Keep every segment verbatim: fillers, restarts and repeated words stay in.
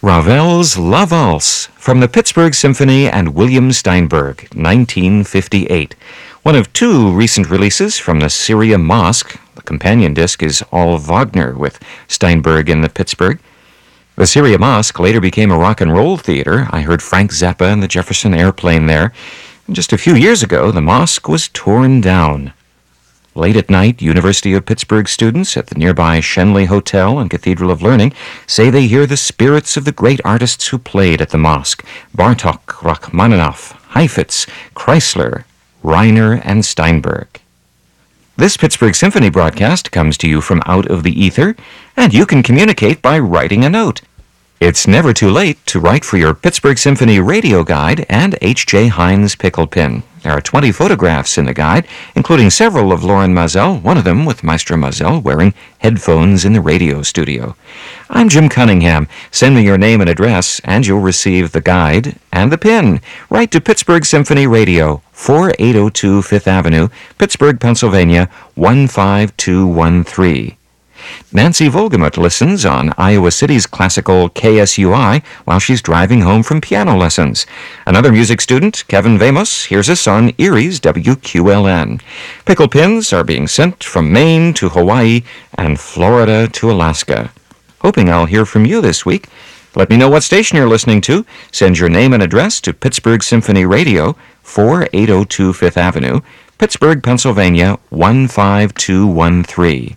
Ravel's La Valse from the Pittsburgh Symphony and William Steinberg, nineteen fifty-eight. One of two recent releases from the Syria Mosque. The companion disc is all Wagner with Steinberg in the Pittsburgh. The Syria Mosque later became a rock and roll theater. I heard Frank Zappa and the Jefferson Airplane there. And just a few years ago, the mosque was torn down. Late at night, University of Pittsburgh students at the nearby Shenley Hotel and Cathedral of Learning say they hear the spirits of the great artists who played at the mosque: Bartok, Rachmaninoff, Heifetz, Chrysler, Reiner, and Steinberg. This Pittsburgh Symphony broadcast comes to you from out of the ether, and you can communicate by writing a note. It's never too late to write for your Pittsburgh Symphony radio guide and H J Heinz pickle pin. There are twenty photographs in the guide, including several of Loren Mazel, one of them with Maestro Mazel wearing headphones in the radio studio. I'm Jim Cunningham. Send me your name and address, and you'll receive the guide and the pin. Write to Pittsburgh Symphony Radio, forty-eight oh two Fifth Avenue, Pittsburgh, Pennsylvania, one five two one three. Nancy Volgemuth listens on Iowa City's classical K S U I while she's driving home from piano lessons. Another music student, Kevin Vamos, hears us on Erie's W Q L N. Pickle pins are being sent from Maine to Hawaii and Florida to Alaska. Hoping I'll hear from you this week. Let me know what station you're listening to. Send your name and address to Pittsburgh Symphony Radio, forty-eight oh two Fifth Avenue, Pittsburgh, Pennsylvania, one five two one three.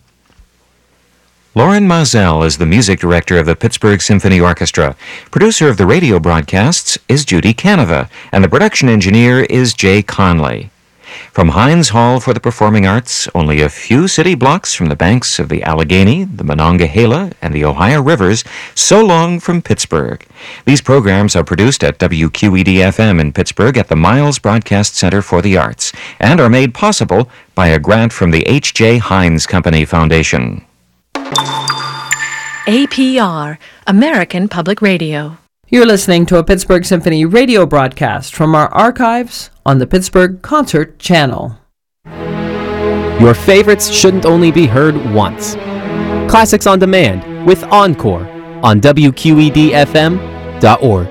Loren Mazel is the music director of the Pittsburgh Symphony Orchestra. Producer of the radio broadcasts is Judy Canova, and the production engineer is Jay Conley. From Heinz Hall for the Performing Arts, only a few city blocks from the banks of the Allegheny, the Monongahela, and the Ohio Rivers, so long from Pittsburgh. These programs are produced at W Q E D F M in Pittsburgh at the Miles Broadcast Center for the Arts, and are made possible by a grant from the H J Heinz Company Foundation. A P R, American Public Radio. You're listening to a Pittsburgh Symphony radio broadcast from our archives on the Pittsburgh Concert Channel. Your favorites shouldn't only be heard once. Classics on Demand with Encore on W Q E D F M dot org.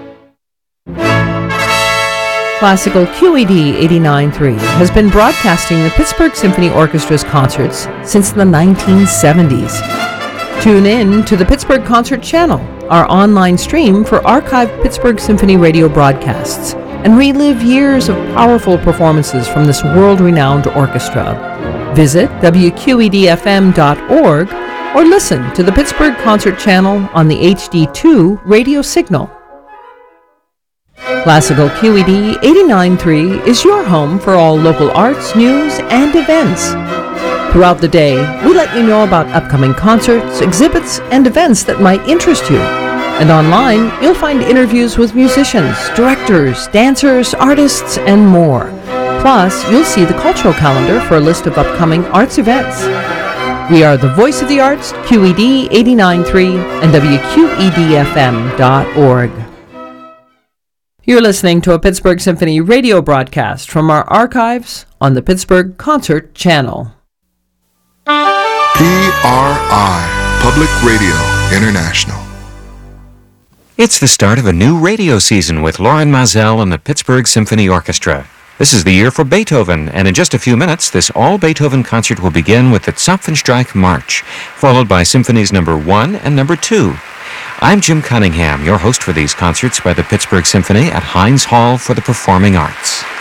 Classical Q E D eighty-nine point three has been broadcasting the Pittsburgh Symphony Orchestra's concerts since the nineteen seventies. Tune in to the Pittsburgh Concert Channel, our online stream for archived Pittsburgh Symphony radio broadcasts, and relive years of powerful performances from this world-renowned orchestra. Visit W Q E D F M dot org or listen to the Pittsburgh Concert Channel on the H D two radio signal. Classical Q E D eighty-nine point three is your home for all local arts, news, and events. Throughout the day, we let you know about upcoming concerts, exhibits, and events that might interest you. And online, you'll find interviews with musicians, directors, dancers, artists, and more. Plus, you'll see the cultural calendar for a list of upcoming arts events. We are the voice of the arts, Q E D eighty-nine point three and W Q E D F M dot org. You're listening to a Pittsburgh Symphony radio broadcast from our archives on the Pittsburgh Concert Channel. P R I, Public Radio International. It's the start of a new radio season with Loren Mazel and the Pittsburgh Symphony Orchestra. This is the year for Beethoven, and in just a few minutes, this all-Beethoven concert will begin with the Zapfenstreich March, followed by symphonies number one and number two. I'm Jim Cunningham, your host for these concerts by the Pittsburgh Symphony at Heinz Hall for the Performing Arts.